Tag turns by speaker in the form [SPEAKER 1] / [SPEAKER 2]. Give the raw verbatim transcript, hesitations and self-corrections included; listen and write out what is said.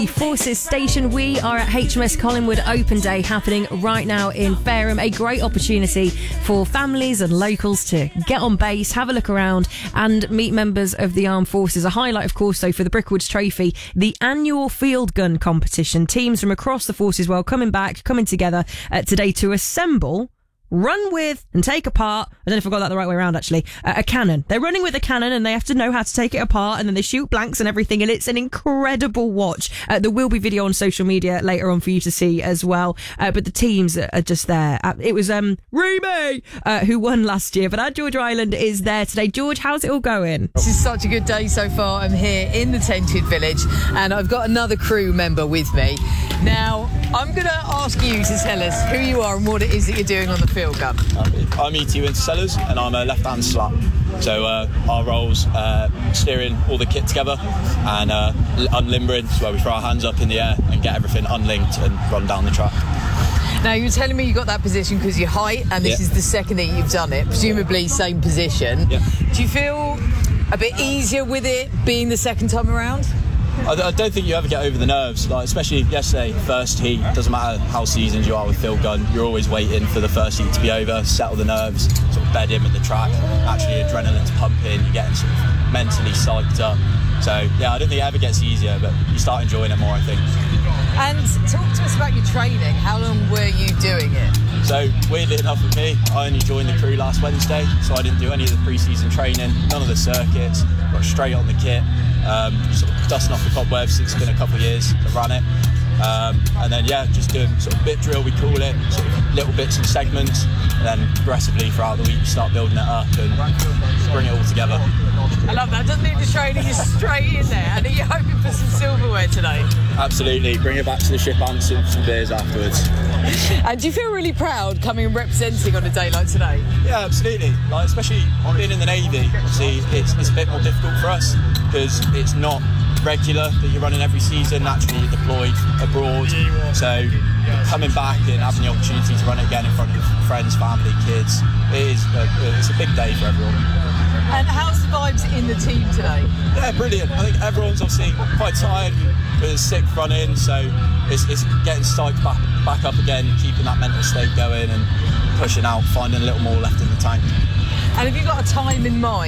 [SPEAKER 1] Forces Station. We are at H M S Collingwood Open Day happening right now in Fareham. A great opportunity for families and locals to get on base, have a look around and meet members of the armed forces. A highlight, of course, though, for the Brickwoods Trophy, the annual field gun competition. Teams from across the forces world coming back, coming together uh, today to assemble, run with and take apart, I don't know if I got that the right way around actually, uh, a cannon. They're running with a cannon and they have to know how to take it apart, and then they shoot blanks and everything, and it's an incredible watch. Uh, there will be video on social media later on for you to see as well, uh, but the teams are just there. Uh, it was um, Remy uh, who won last year, but our George Ireland is there today. George, how's it all going?
[SPEAKER 2] This is such a good day so far. I'm here in the Tented Village and I've got another crew member with me. Now, I'm going to ask you to tell us who you are and what it is that you're doing on the field gun.
[SPEAKER 3] I'm E T Wintersellers and I'm a left-hand slap. So uh, our roles, uh, steering all the kit together and uh, unlimbering, so where we throw our hands up in the air and get everything unlinked and run down the track.
[SPEAKER 2] Now, you were telling me you got that position because your height, and this
[SPEAKER 3] Yeah.
[SPEAKER 2] is the second that you've done it, presumably same position.
[SPEAKER 3] Yeah.
[SPEAKER 2] Do you feel a bit easier with it being the second time around?
[SPEAKER 3] I, I don't think you ever get over the nerves, like especially yesterday, first heat. Doesn't matter how seasoned you are with field gun, you're always waiting for the first heat to be over, settle the nerves, sort of bed in with the track. Naturally, adrenaline's pumping, you're getting sort of mentally psyched up. So yeah, I don't think it ever gets easier, but you start enjoying it more, I think.
[SPEAKER 2] And talk to us about your training. How long were you doing it?
[SPEAKER 3] So weirdly enough with me, I only joined the crew last Wednesday, so I didn't do any of the pre-season training, none of the circuits, got straight on the kit, um, sort of dusting off the cobwebs. It's been a couple of years to run it. Um, and then yeah, just doing sort of bit drill, we call it, sort of little bits and segments, and then progressively throughout the week you start building it up and bring it all together.
[SPEAKER 2] I love that. Doesn't need the training, is straight in there. And are you hoping for some silverware today?
[SPEAKER 3] Absolutely, bring it back to the ship and some, some beers afterwards.
[SPEAKER 2] And do you feel really proud coming and representing on a day like today?
[SPEAKER 3] Yeah, absolutely. Like especially being in the Navy, see, it's, it's a bit more difficult for us because it's not regular that you're running every season. Naturally, you're deployed abroad, so coming back and having the opportunity to run it again in front of friends, family, kids, it is a, it's a big day for everyone.
[SPEAKER 2] And how's the vibes in the team today?
[SPEAKER 3] Yeah, brilliant. I think everyone's obviously quite tired with a sick run in, so it's, it's getting psyched back, back up again, keeping that mental state going and pushing out, finding a little more left in the tank.
[SPEAKER 2] And have you got a time in mind?